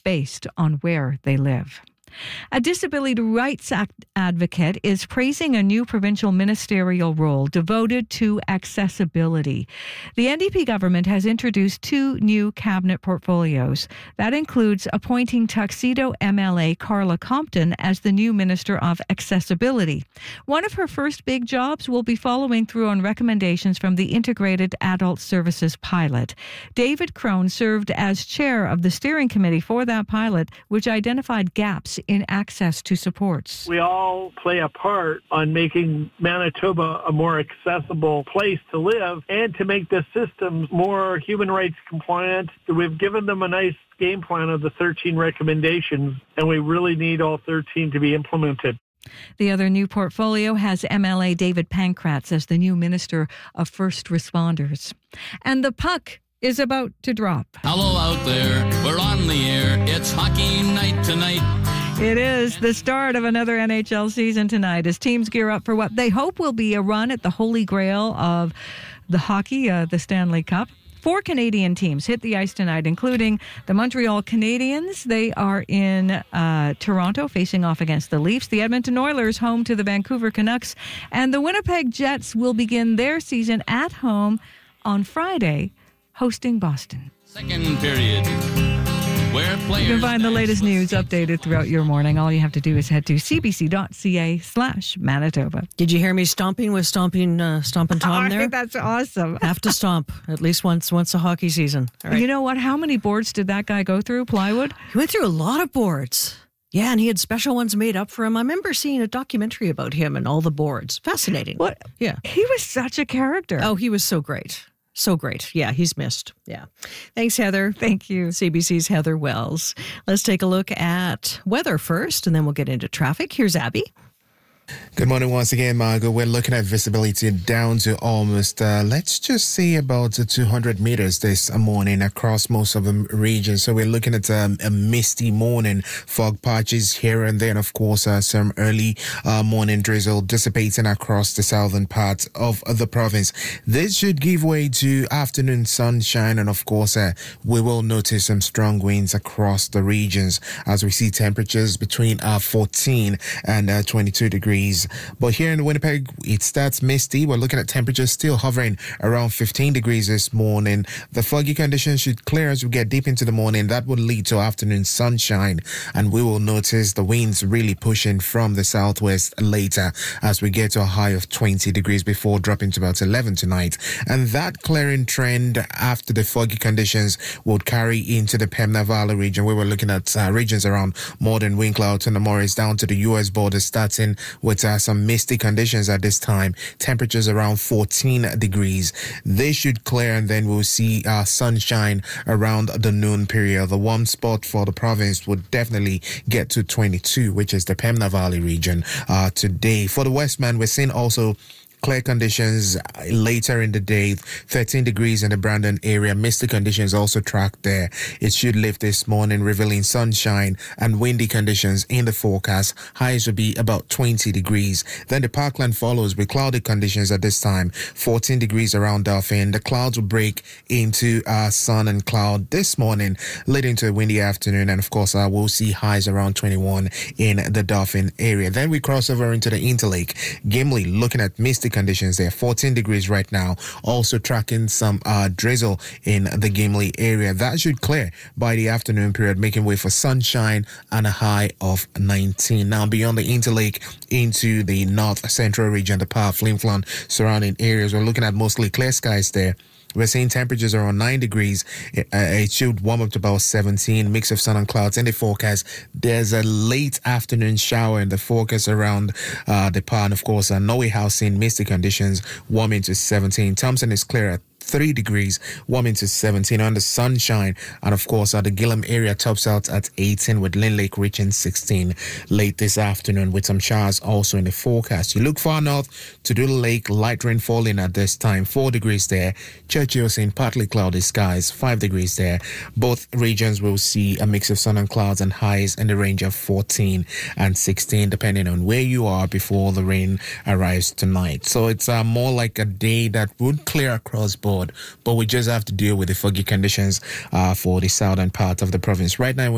based on where they live. A disability rights advocate is praising a new provincial ministerial role devoted to accessibility. The NDP government has introduced 2 new cabinet portfolios. That includes appointing Tuxedo MLA Carla Compton as the new Minister of Accessibility. One of her first big jobs will be following through on recommendations from the Integrated Adult Services pilot. David Crone served as chair of the steering committee for that pilot, which identified gaps in access to supports. We all play a part on making Manitoba a more accessible place to live and to make the systems more human rights compliant. We've given them a nice game plan of the 13 recommendations, and we really need all 13 to be implemented. The other new portfolio has MLA David Pankratz as the new Minister of First Responders. And the puck is about to drop. Hello out there. We're on the air. It's hockey night tonight. It is the start of another NHL season tonight as teams gear up for what they hope will be a run at the holy grail of the hockey, the Stanley Cup. 4 Canadian teams hit the ice tonight, including the Montreal Canadiens. They are in Toronto facing off against the Leafs. The Edmonton Oilers home to the Vancouver Canucks. And the Winnipeg Jets will begin their season at home on Friday, hosting Boston. Second period. You can find the latest news updated throughout your morning. All you have to do is head to cbc.ca/Manitoba. Did you hear me stomping with Stomping Tom there? That's awesome. Have to stomp at least once a hockey season. All right. You know what? How many boards did that guy go through, plywood? He went through a lot of boards. Yeah, and he had special ones made up for him. I remember seeing a documentary about him and all the boards. Fascinating. What? Yeah. He was such a character. Oh, he was so great. So great. Yeah, he's missed. Yeah. Thanks, Heather. Thank you. CBC's Heather Wells. Let's take a look at weather first, and then we'll get into traffic. Here's Abby. Good morning once again, Margo. We're looking at visibility down to almost, let's just say about 200 meters this morning across most of the region. So we're looking at a misty morning, fog patches here and there, and of course some early morning drizzle dissipating across the southern part of the province. This should give way to afternoon sunshine, and of course we will notice some strong winds across the regions as we see temperatures between 14 and 22 degrees. But here in Winnipeg, it starts misty. We're looking at temperatures still hovering around 15 degrees this morning. The foggy conditions should clear as we get deep into the morning. That will lead to afternoon sunshine, and we will notice the winds really pushing from the southwest later as we get to a high of 20 degrees before dropping to about 11 tonight. And that clearing trend after the foggy conditions would carry into the Pembina Valley region, where we're looking at regions around Morden, Winkler, to Morris, down to the U.S. border, starting with some misty conditions at this time. Temperatures around 14 degrees. They should clear, and then we'll see sunshine around the noon period. The warm spot for the province would definitely get to 22, which is the Pembina Valley region today. For the Westman, we're seeing also clear conditions later in the day, 13 degrees in the Brandon area. Misty conditions also tracked there. It should lift this morning, revealing sunshine and windy conditions in the forecast. Highs will be about 20 degrees. Then the Parkland follows with cloudy conditions at this time, 14 degrees around Dauphin. The clouds will break into sun and cloud this morning, leading to a windy afternoon. And of course, we'll see highs around 21 in the Dauphin area. Then we cross over into the Interlake. Gimli, looking at misty conditions there, 14 degrees right now, also tracking some drizzle in the Gimli area. That should clear by the afternoon period, making way for sunshine and a high of 19. Now beyond the Interlake into the north central region, the Par, Flin Flon surrounding areas, we're looking at mostly clear skies there. We're seeing temperatures around 9 degrees. It should warm up to about 17, mix of sun and clouds in the forecast. There's a late afternoon shower in the forecast around the Par, and of course, Noe House in misty conditions, warming to 17. Thompson is clear at 3 degrees, warming to 17 under sunshine. And of course, the Gillam area tops out at 18, with Lynn Lake reaching 16 late this afternoon, with some showers also in the forecast. You look far north to Doodle Lake, light rain falling at this time, 4 degrees there. Churchill seeing partly cloudy skies, 5 degrees there. Both regions will see a mix of sun and clouds, and highs in the range of 14 and 16, depending on where you are before the rain arrives tonight. So it's more like a day that would clear across board, but we just have to deal with the foggy conditions for the southern part of the province. Right now,